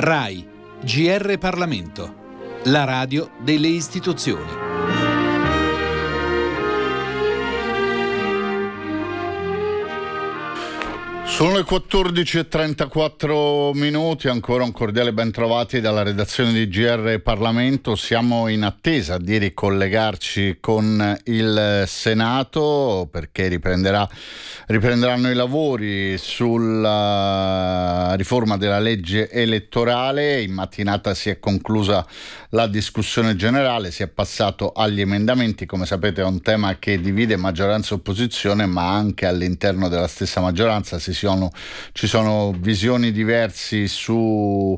RAI, GR Parlamento, la radio delle istituzioni. Sono le 14:34, ancora un cordiale bentrovati dalla redazione di GR Parlamento. Siamo in attesa di ricollegarci con il Senato perché riprenderanno i lavori sulla riforma della legge elettorale. In mattinata si è conclusa la discussione generale, si è passato agli emendamenti. Come sapete è un tema che divide maggioranza e opposizione, ma anche all'interno della stessa maggioranza ci sono visioni diverse su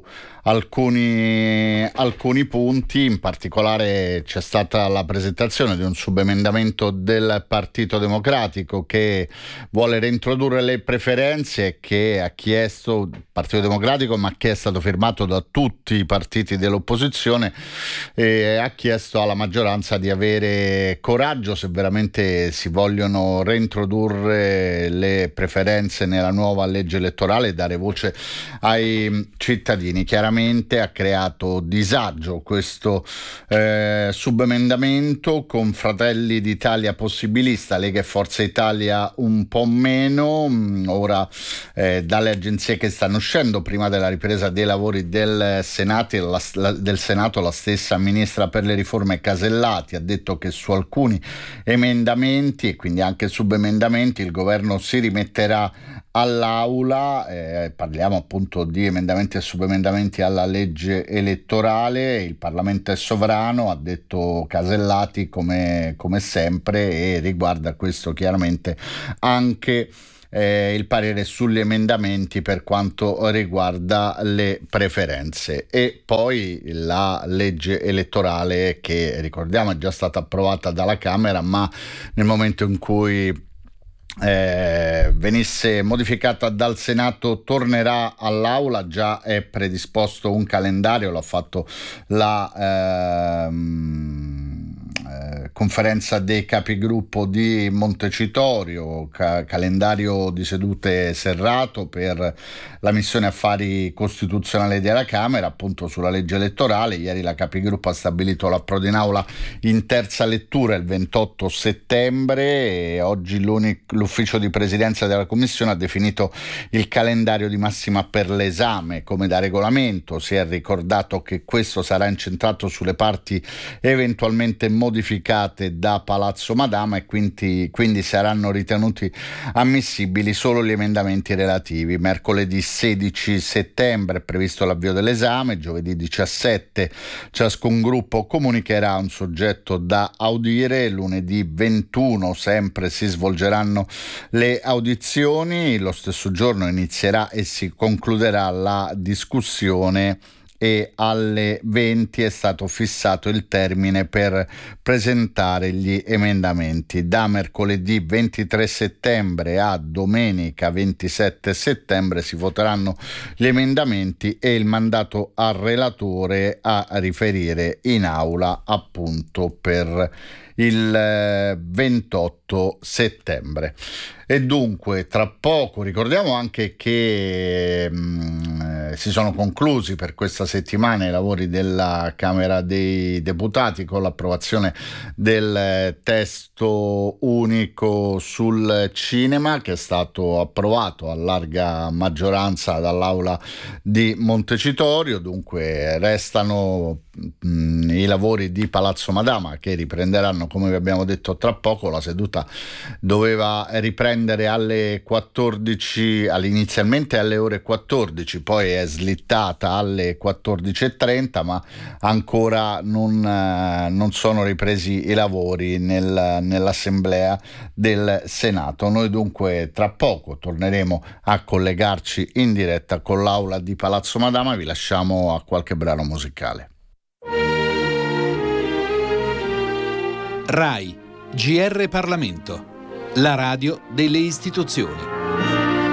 alcuni punti. In particolare c'è stata la presentazione di un subemendamento del Partito Democratico che vuole reintrodurre le preferenze, che ha chiesto il Partito Democratico, ma che è stato firmato da tutti i partiti dell'opposizione, e ha chiesto alla maggioranza di avere coraggio se veramente si vogliono reintrodurre le preferenze nella nuova legge elettorale e dare voce ai cittadini. Chiaramente ha creato disagio questo subemendamento, con Fratelli d'Italia possibilista, Lega e Forza Italia un po' meno. Ora dalle agenzie che stanno uscendo, prima della ripresa dei lavori del Senato, la stessa ministra per le riforme Casellati ha detto che su alcuni emendamenti e quindi anche subemendamenti il governo si rimetterà all'aula. Parliamo appunto di emendamenti e subemendamenti alla legge elettorale. Il Parlamento è sovrano, ha detto Casellati, come sempre, e riguarda questo chiaramente anche il parere sugli emendamenti per quanto riguarda le preferenze. E poi la legge elettorale, che ricordiamo è già stata approvata dalla Camera, ma nel momento in cui venisse modificata dal Senato tornerà all'aula. Già è predisposto un calendario, l'ha fatto la conferenza dei capigruppo di Montecitorio, calendario di sedute serrato per la missione affari costituzionali della Camera, appunto sulla legge elettorale. Ieri la capigruppo ha stabilito l'approdo in aula in terza lettura il 28 settembre e oggi l'ufficio di presidenza della Commissione ha definito il calendario di massima per l'esame come da regolamento. Si è ricordato che questo sarà incentrato sulle parti eventualmente modificate da Palazzo Madama e quindi saranno ritenuti ammissibili solo gli emendamenti relativi. Mercoledì 16 settembre è previsto l'avvio dell'esame, giovedì 17 ciascun gruppo comunicherà un soggetto da audire, lunedì 21 sempre si svolgeranno le audizioni, lo stesso giorno inizierà e si concluderà la discussione e alle 20 è stato fissato il termine per presentare gli emendamenti. Da mercoledì 23 settembre a domenica 27 settembre si voteranno gli emendamenti e il mandato al relatore a riferire in aula appunto per il 28 settembre. E dunque tra poco ricordiamo anche che si sono conclusi per questa settimana i lavori della Camera dei Deputati con l'approvazione del testo unico sul cinema, che è stato approvato a larga maggioranza dall'Aula di Montecitorio. Dunque restano i lavori di Palazzo Madama, che riprenderanno, come vi abbiamo detto, tra poco. La seduta doveva riprendere alle 14, inizialmente alle ore 14, poi è slittata alle 14:30, ma ancora non sono ripresi i lavori nell'Assemblea del Senato. Noi dunque tra poco torneremo a collegarci in diretta con l'Aula di Palazzo Madama. Vi lasciamo a qualche brano musicale. RAI, GR Parlamento, la radio delle istituzioni.